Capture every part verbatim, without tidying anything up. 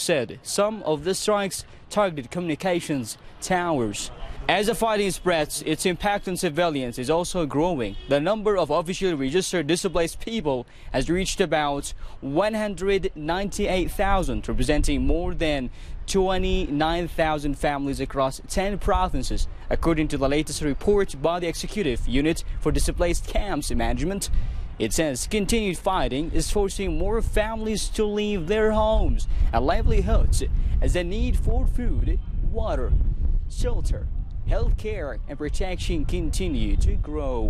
said some of the strikes targeted communications towers. As the fighting spreads, its impact on civilians is also growing. The number of officially registered displaced people has reached about one hundred ninety-eight thousand, representing more than twenty-nine thousand families across ten provinces, according to the latest report by the Executive Unit for Displaced Camps Management. It says continued fighting is forcing more families to leave their homes and livelihoods as the need for food, water, shelter, healthcare and protection continue to grow.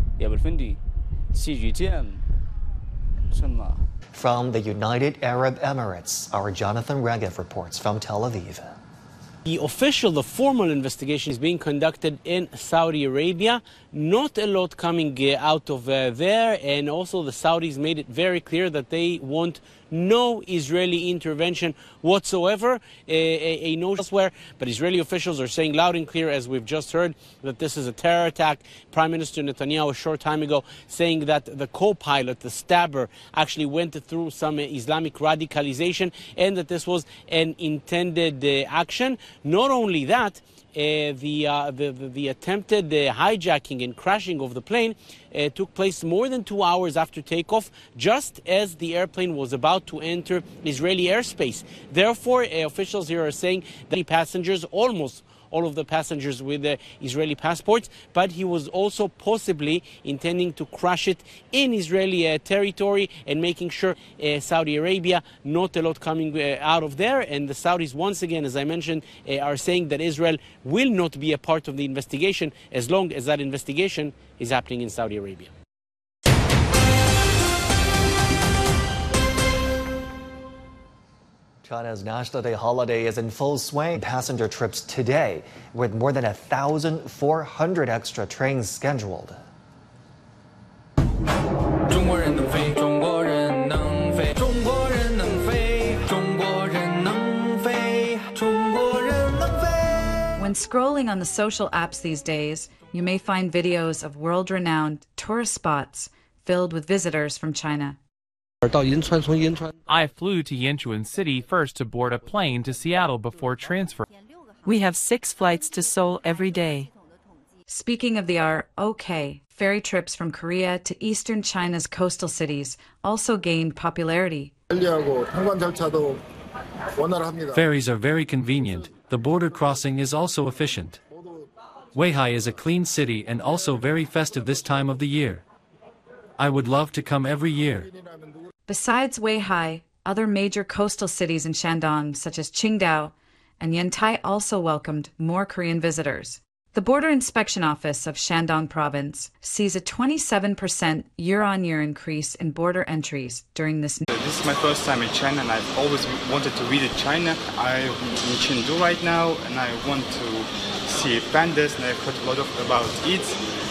From the United Arab Emirates, our Jonathan Regev reports from Tel Aviv. The official, the formal investigation is being conducted in Saudi Arabia. Not a lot coming uh, out of uh, there, and also the Saudis made it very clear that they want no Israeli intervention whatsoever, a, a, a no elsewhere. But Israeli officials are saying loud and clear, as we've just heard, that this is a terror attack. Prime Minister Netanyahu a short time ago saying that the co-pilot, the stabber, actually went through some Islamic radicalization and that this was an intended uh, action. Not only that, Uh, the, uh, the, the, the attempted uh, hijacking and crashing of the plane uh, took place more than two hours after takeoff, just as the airplane was about to enter Israeli airspace. Therefore, uh, officials here are saying that the passengers, almost all of the passengers with the Israeli passports, but he was also possibly intending to crash it in Israeli uh, territory and making sure uh, Saudi Arabia, not a lot coming uh, out of there. And the Saudis, once again, as I mentioned, uh, are saying that Israel will not be a part of the investigation as long as that investigation is happening in Saudi Arabia. China's National Day holiday is in full swing. Passenger trips today, with more than one thousand four hundred extra trains scheduled. When scrolling on the social apps these days, you may find videos of world-renowned tourist spots filled with visitors from China. I flew to Yanchuan City first to board a plane to Seattle before transfer. We have six flights to Seoul every day. Speaking of the R O K, ferry trips from Korea to eastern China's coastal cities also gained popularity. Ferries are very convenient. The border crossing is also efficient. Weihai is a clean city and also very festive this time of the year. I would love to come every year. Besides Weihai, other major coastal cities in Shandong, such as Qingdao and Yantai, also welcomed more Korean visitors. The Border Inspection Office of Shandong Province sees a twenty-seven percent year-on-year increase in border entries during this. This is my first time in China, and I've always wanted to visit China. I'm in Chengdu right now, and I want to see pandas, and I've heard a lot of about it.